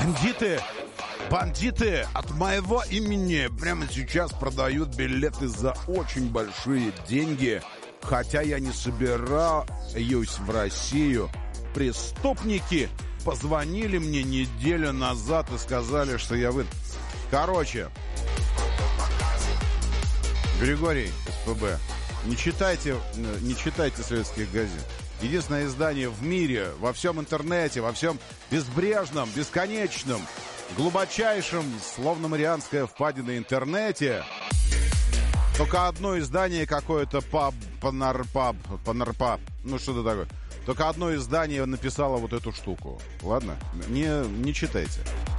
Бандиты от моего имени прямо сейчас продают билеты за очень большие деньги. Хотя я не собираюсь в Россию. Преступники позвонили мне неделю назад и сказали, что я Короче, Григорий, СПБ, не читайте советских газет. Единственное издание в мире, во всем интернете, во всем безбрежном, бесконечном, глубочайшем, словно Марианская впадина интернете. Только одно издание какое-то Панарпаб, ну что-то такое. Только одно издание написало вот эту штуку. Ладно? Не читайте.